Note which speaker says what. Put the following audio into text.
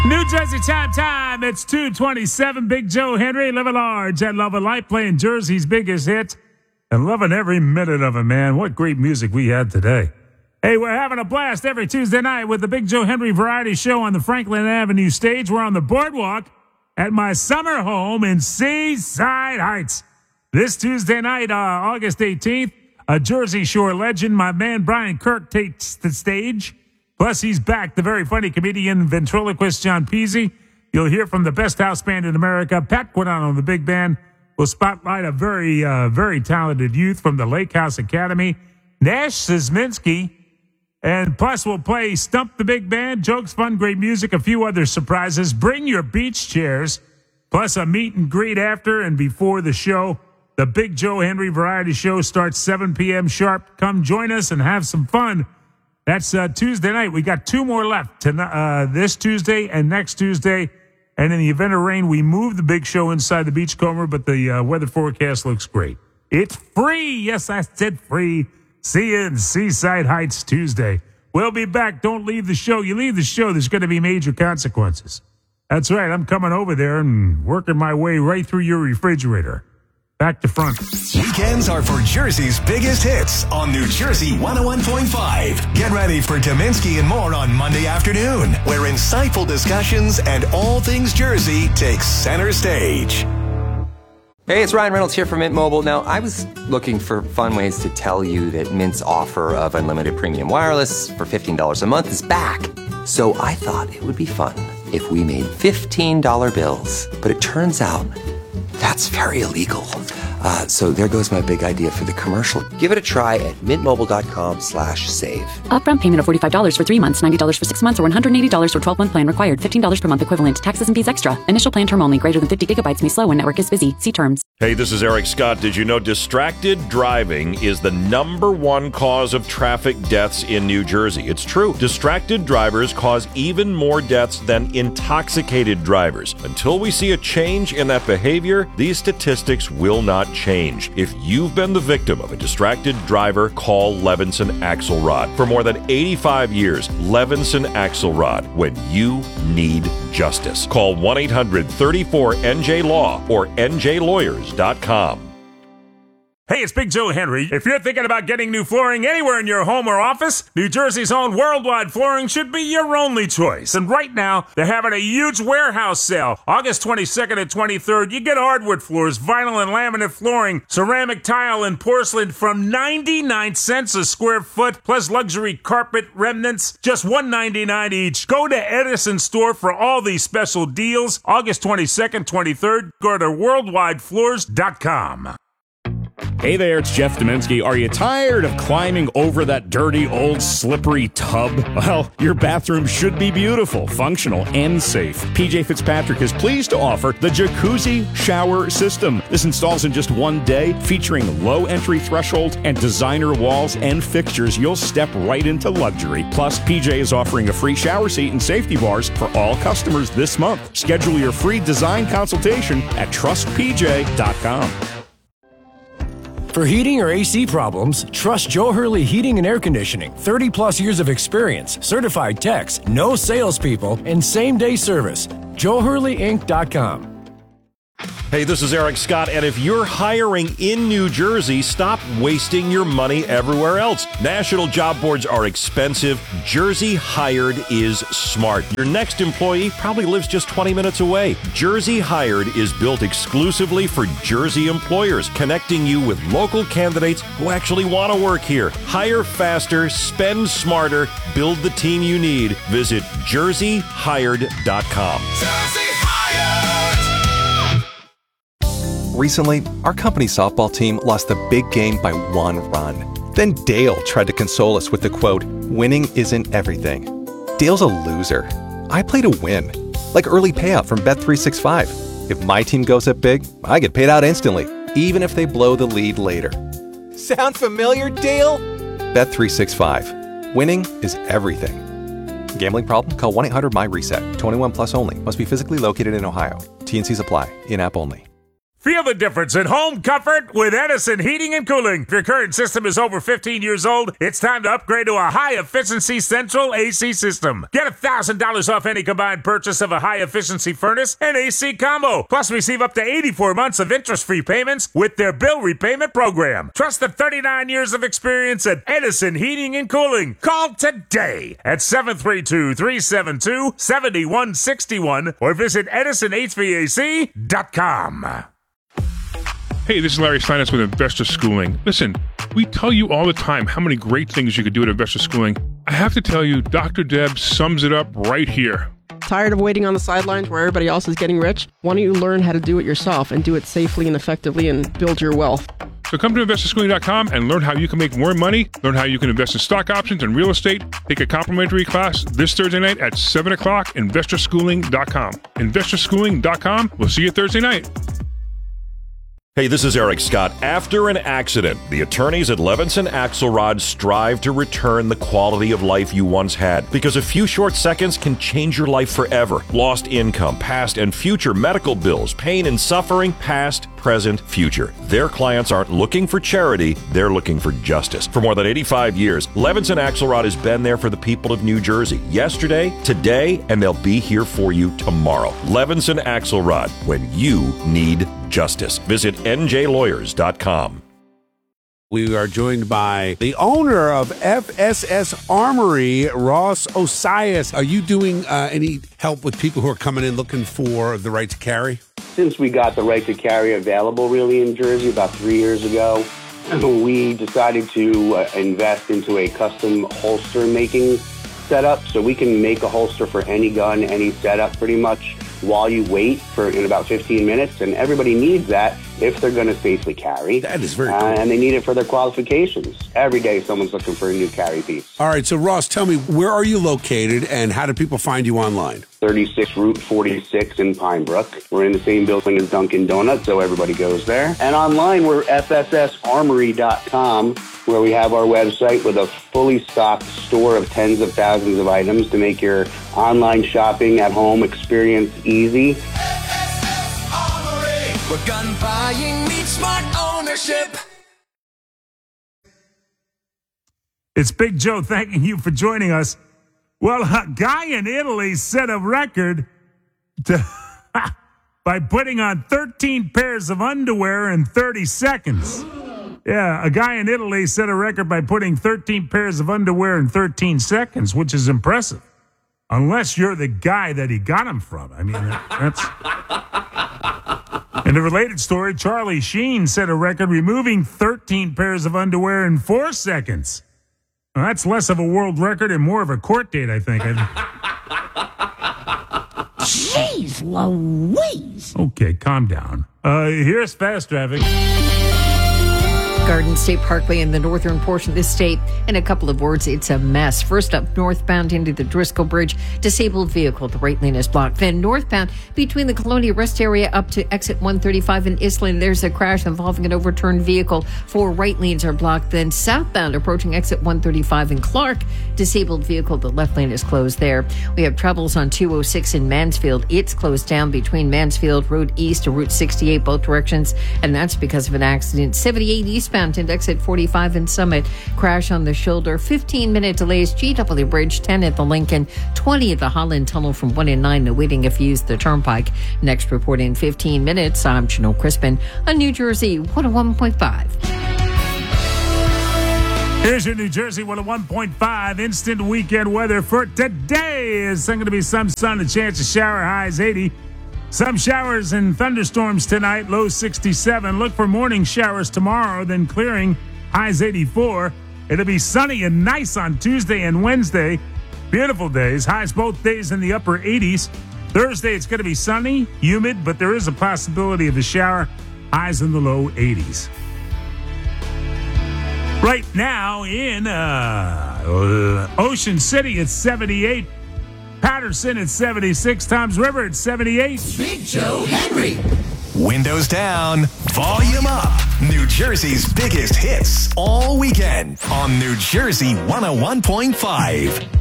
Speaker 1: New Jersey time. It's 2:27. Big Joe Henry, living large and loving life, playing Jersey's biggest hit and loving every minute of it, man. What great music we had today. Hey, we're having a blast every Tuesday night with the Big Joe Henry Variety Show on the Franklin Avenue stage. We're on the boardwalk at my summer home in Seaside Heights. This Tuesday night, August 18th, a Jersey Shore legend, my man Brian Kirk, takes the stage. Plus, he's back, the very funny comedian, ventriloquist John Peasy. You'll hear from the best house band in America, Pat Quinano, the big band. Will spotlight a very talented youth from the Lake House Academy, Nash Szymanski. And plus, we'll play Stump the Big Band, jokes, fun, great music, a few other surprises. Bring your beach chairs, plus a meet and greet after and before the show. The Big Joe Henry Variety Show starts 7 p.m. sharp. Come join us and have some fun. That's Tuesday night. We got two more left, this Tuesday and next Tuesday. And in the event of rain, we move the big show inside the Beachcomber, but the weather forecast looks great. It's free. Yes, I said free. See you in Seaside Heights Tuesday. We'll be back. Don't leave the show. You leave the show, there's going to be major consequences. That's right. I'm coming over there and working my way right through your refrigerator. Back to front.
Speaker 2: Weekends are for Jersey's biggest hits on New Jersey 101.5. Get ready for Dominski and more on Monday afternoon, where insightful discussions and all things Jersey take center stage.
Speaker 3: Hey, it's Ryan Reynolds here from Mint Mobile. Now, I was looking for fun ways to tell you that Mint's offer of unlimited premium wireless for $15 a month is back. So I thought it would be fun if we made $15 bills. But it turns out that's very illegal. So there goes my big idea for the commercial. Give it a try at mintmobile.com/save.
Speaker 4: Upfront payment of $45 for 3 months, $90 for 6 months, or $180 for 12-month plan required. $15 per month equivalent. Taxes and fees extra. Initial plan term only. Greater than 50 gigabytes may slow when network is busy. See terms.
Speaker 5: Hey, this is Eric Scott. Did you know distracted driving is the #1 cause of traffic deaths in New Jersey? It's true. Distracted drivers cause even more deaths than intoxicated drivers. Until we see a change in that behavior, these statistics will not change. If you've been the victim of a distracted driver, call Levinson Axelrod. For more than 85 years, Levinson Axelrod, when you need justice. Call 1-800-34-NJ-LAW or njlawyers.com.
Speaker 1: Hey, it's Big Joe Henry. If you're thinking about getting new flooring anywhere in your home or office, New Jersey's own Worldwide Flooring should be your only choice. And right now, they're having a huge warehouse sale. August 22nd and 23rd, you get hardwood floors, vinyl and laminate flooring, ceramic tile and porcelain from 99 cents a square foot, plus luxury carpet remnants, just $1.99 each. Go to Edison Store for all these special deals. August 22nd, 23rd, go to worldwidefloors.com.
Speaker 6: Hey there, it's Jeff Dominski. Are you tired of climbing over that dirty, old, slippery tub? Well, your bathroom should be beautiful, functional, and safe. PJ Fitzpatrick is pleased to offer the Jacuzzi Shower System. This installs in just 1 day, featuring low entry threshold and designer walls and fixtures. You'll step right into luxury. Plus, PJ is offering a free shower seat and safety bars for all customers this month. Schedule your free design consultation at trustpj.com.
Speaker 7: For heating or AC problems, trust Joe Hurley Heating and Air Conditioning. 30-plus years of experience, certified techs, no salespeople, and same-day service. JoeHurleyInc.com.
Speaker 5: Hey, this is Eric Scott, and if you're hiring in New Jersey, stop wasting your money everywhere else. National job boards are expensive. Jersey Hired is smart. Your next employee probably lives just 20 minutes away. Jersey Hired is built exclusively for Jersey employers, connecting you with local candidates who actually want to work here. Hire faster, spend smarter, build the team you need. Visit jerseyhired.com.
Speaker 2: Jersey Hired!
Speaker 8: Recently, our company softball team lost the big game by 1 run. Then Dale tried to console us with the quote, "Winning isn't everything." Dale's a loser. I play to win. Like early payout from Bet365. If my team goes up big, I get paid out instantly, even if they blow the lead later. Sound familiar, Dale? Bet365. Winning is everything. Gambling problem? Call 1-800-MY-RESET. 21 plus only. Must be physically located in Ohio. T&Cs apply. In-app only.
Speaker 1: Feel the difference in home comfort with Edison Heating and Cooling. If your current system is over 15 years old, it's time to upgrade to a high-efficiency central AC system. Get $1,000 off any combined purchase of a high-efficiency furnace and AC combo. Plus, receive up to 84 months of interest-free payments with their bill repayment program. Trust the 39 years of experience at Edison Heating and Cooling. Call today at 732-372-7161 or visit EdisonHVAC.com.
Speaker 9: Hey, this is Larry Steinitz with Investor Schooling. Listen, we tell you all the time how many great things you could do at Investor Schooling. I have to tell you, Dr. Deb sums it up right here.
Speaker 10: Tired of waiting on the sidelines where everybody else is getting rich? Why don't you learn how to do it yourself and do it safely and effectively and build your wealth?
Speaker 9: So come to investorschooling.com and learn how you can make more money, learn how you can invest in stock options and real estate. Take a complimentary class this Thursday night at 7 o'clock, investorschooling.com. Investorschooling.com. We'll see you Thursday night.
Speaker 5: Hey, this is Eric Scott. After an accident, the attorneys at Levinson Axelrod strive to return the quality of life you once had, because a few short seconds can change your life forever. Lost income, past and future medical bills, pain and suffering, past, present, future. Their clients aren't looking for charity, they're looking for justice. For more than 85 years, Levinson Axelrod has been there for the people of New Jersey. Yesterday, today, and they'll be here for you tomorrow. Levinson Axelrod, when you need justice. Visit njlawyers.com.
Speaker 11: We are joined by the owner of FSS Armory, Ross Osias. Are you doing any help with people who are coming in looking for the right to carry?
Speaker 12: Since we got the right to carry available really in Jersey about 3 years ago, we decided to invest into a custom holster making setup. So we can make a holster for any gun, any setup pretty much while you wait in about 15 minutes. And everybody needs that if they're going to safely carry.
Speaker 11: That is very cool.
Speaker 12: And they need it for their qualifications. Every day someone's looking for a new carry piece.
Speaker 11: All right, so Ross, tell me, where are you located and how do people find you online?
Speaker 12: 36 Route 46 in Pine Brook. We're in the same building as Dunkin' Donuts, so everybody goes there. And online, we're FSSarmory.com, where we have our website with a fully stocked store of tens of thousands of items to make your online shopping at home experience easy.
Speaker 13: Where gun buying meets smart ownership.
Speaker 1: It's Big Joe thanking you for joining us. Well, a guy in Italy set a record by putting on 13 pairs of underwear in 30 seconds. Yeah, a guy in Italy set a record by putting 13 pairs of underwear in 13 seconds, which is impressive. Unless you're the guy that he got them from. I mean, that's... In a related story, Charlie Sheen set a record removing 13 pairs of underwear in 4 seconds. Well, that's less of a world record and more of a court date, I think.
Speaker 14: Jeez Louise!
Speaker 1: Okay, calm down. Here's fast traffic.
Speaker 14: Garden State Parkway in the northern portion of the state. In a couple of words, it's a mess. First up, northbound into the Driscoll Bridge, disabled vehicle. The right lane is blocked. Then northbound between the Colonia Rest area up to exit 135 in Islay, there's a crash involving an overturned vehicle. 4 right lanes are blocked. Then southbound approaching exit 135 in Clark, disabled vehicle. The left lane is closed there. We have troubles on 206 in Mansfield. It's closed down between Mansfield Road East to Route 68, both directions, and that's because of an accident. 78 eastbound and exit 45 in Summit. Crash on the shoulder. 15-minute delays. GW Bridge, 10 at the Lincoln, 20 at the Holland Tunnel from 1 and 9, awaiting if you use the Turnpike. Next report in 15 minutes. I'm Janelle Crispin on New Jersey 101.5.
Speaker 1: Here's your New Jersey 101.5 instant weekend weather for today. It's going to be some sun, a chance of shower, highs 80. Some showers and thunderstorms tonight, low 67. Look for morning showers tomorrow, then clearing, highs 84. It'll be sunny and nice on Tuesday and Wednesday. Beautiful days, highs both days in the upper 80s. Thursday, it's going to be sunny, humid, but there is a possibility of a shower, highs in the low 80s. Right now in Ocean City, it's 78. Patterson at 76. Toms River at 78.
Speaker 2: Big Joe Henry. Windows down, volume up. New Jersey's biggest hits all weekend on New Jersey 101.5.